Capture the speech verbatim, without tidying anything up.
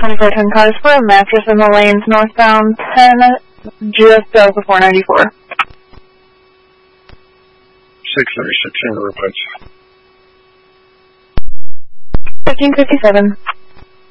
twenty-four ten cars for a mattress in the lanes northbound ten, just south of four ninety-four. six thirty-six, single replace. fifteen fifty-seven.